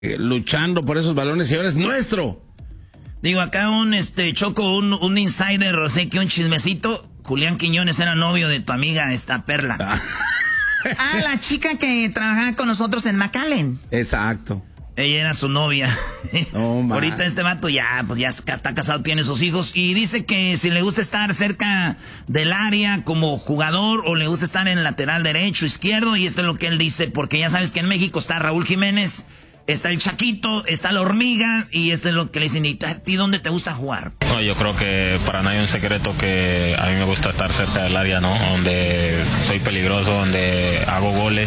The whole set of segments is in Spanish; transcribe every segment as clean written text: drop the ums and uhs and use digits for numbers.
luchando por esos balones y ahora es nuestro. Digo, acá un insider, o sea, que un chismecito. Julián Quiñones era novio de tu amiga, esta Perla. La chica que trabajaba con nosotros en McAllen. Exacto. Ella era su novia. Ahorita este vato ya está casado, tiene sus hijos. Y dice que si le gusta estar cerca del área como jugador o le gusta estar en lateral derecho, izquierdo. Y esto es lo que él dice, porque ya sabes que en México está Raúl Jiménez, está el Chaquito, está la Hormiga. Y esto es lo que le dicen, ¿y a ti dónde te gusta jugar? No, yo creo que para nadie es un secreto que a mí me gusta estar cerca del área, ¿no? Donde soy peligroso, donde hago goles,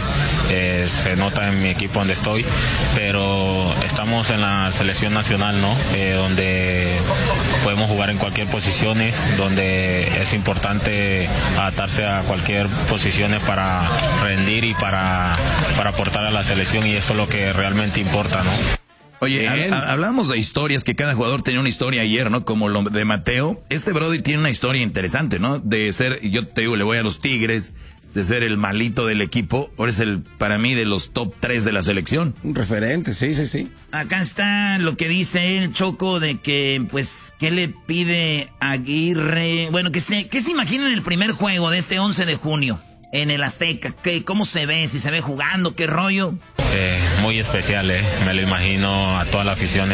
se nota en mi equipo donde estoy, pero estamos en la selección nacional, ¿no? Donde podemos jugar en cualquier posición, donde es importante adaptarse a cualquier posición para rendir y para aportar a la selección, y eso es lo que realmente importa, ¿no? Oye, hablamos de historias, que cada jugador tenía una historia ayer, ¿no? Como lo de Mateo. Este Brody tiene una historia interesante, ¿no? De ser, yo te digo, le voy a los Tigres, de ser el malito del equipo. Ahora es para mí, de los top 3 de la selección. Un referente, sí. Acá está lo que dice el Choco de que, pues, ¿qué le pide Aguirre? Bueno, ¿qué se imagina en el primer juego de este 11 de junio? En el Azteca, ¿cómo se ve? Si se ve jugando, ¿qué rollo? Muy especial, me lo imagino a toda la afición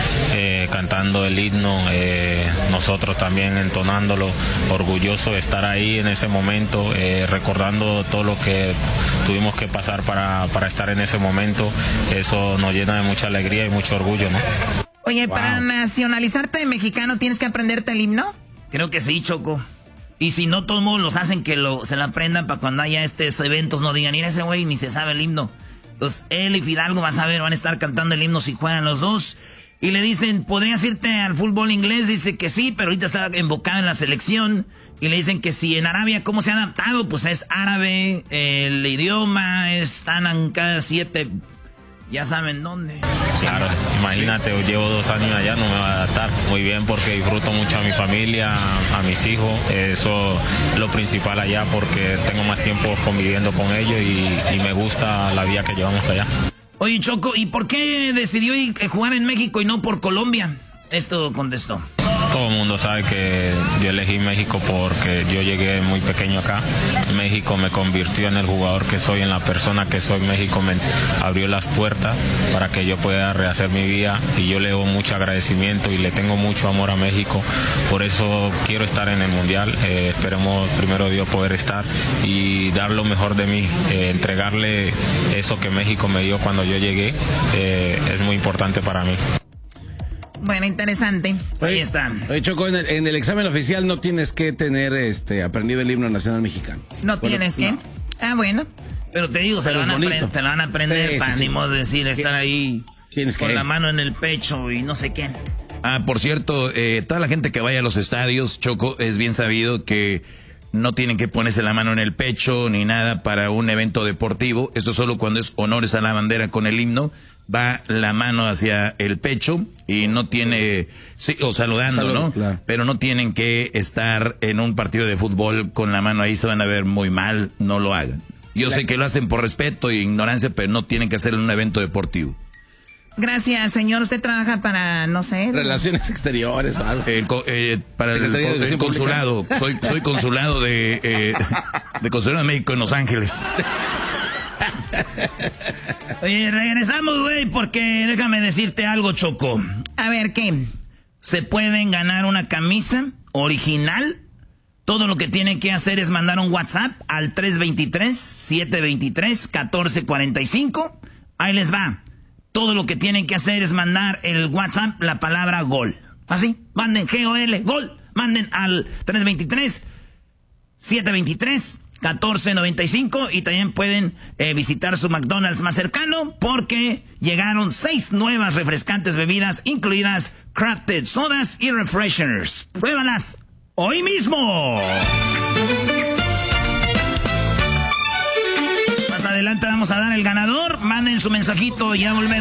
cantando el himno, nosotros también entonándolo, orgulloso de estar ahí en ese momento, recordando todo lo que tuvimos que pasar para estar en ese momento. Eso nos llena de mucha alegría y mucho orgullo, ¿no? Oye, para nacionalizarte mexicano, ¿tienes que aprenderte el himno? Creo que sí, Choco. Y si no, todos modos los hacen que se la aprendan para cuando haya estos eventos no digan, mira, ese güey ni se sabe el himno. Entonces, él y Fidalgo, vas a ver, van a estar cantando el himno si juegan los dos. Y le dicen, ¿podrías irte al fútbol inglés? Dice que sí, pero ahorita está embocado en la selección. Y le dicen que si en Arabia, ¿cómo se ha adaptado? Pues es árabe, el idioma, están en cada 7... Ya saben dónde. Claro, imagínate, llevo 2 años allá, no me va a adaptar muy bien porque disfruto mucho a mi familia, a mis hijos. Eso es lo principal allá porque tengo más tiempo conviviendo con ellos y me gusta la vida que llevamos allá. Oye, Choco, ¿y por qué decidió jugar en México y no por Colombia? Esto contestó. Todo el mundo sabe que yo elegí México porque yo llegué muy pequeño acá. México me convirtió en el jugador que soy, en la persona que soy. México me abrió las puertas para que yo pueda rehacer mi vida y yo le doy mucho agradecimiento y le tengo mucho amor a México. Por eso quiero estar en el Mundial. Esperemos primero Dios poder estar y dar lo mejor de mí, entregarle eso que México me dio cuando yo llegué. Es muy importante para mí. Bueno, interesante. Ahí están. Oye, Choco, en el examen oficial no tienes que tener aprendido el himno nacional mexicano. ¿No tienes que? No. Ah, bueno. Pero te digo, se lo van a aprender para ni modo decir, estar ahí con la mano en el pecho y no sé qué. Por cierto, toda la gente que vaya a los estadios, Choco, es bien sabido que no tienen que ponerse la mano en el pecho ni nada para un evento deportivo. Esto solo cuando es honores a la bandera con el himno. Va la mano hacia el pecho y no tiene, sí, o saludando, ¿no? Claro. Pero no tienen que estar en un partido de fútbol con la mano ahí, se van a ver muy mal, no lo hagan. Yo sé que lo hacen por respeto e ignorancia, pero no tienen que hacerlo en un evento deportivo. Gracias, señor. ¿Usted trabaja para, no sé? Relaciones exteriores o algo. Para el consulado. Soy consulado de Consulado de México en Los Ángeles. Oye, regresamos, güey, porque déjame decirte algo, Choco. A ver, ¿qué? Se pueden ganar una camisa original. Todo lo que tienen que hacer es mandar un WhatsApp al 323-723-1445. Ahí les va. Todo lo que tienen que hacer es mandar el WhatsApp la palabra gol. Así, manden G-O-L, gol. Manden al 323-723-1495 y también pueden visitar su McDonald's más cercano porque llegaron 6 nuevas refrescantes bebidas, incluidas crafted sodas y refreshers. ¡Pruébalas hoy mismo! Más adelante vamos a dar el ganador. Manden su mensajito y ya volvemos.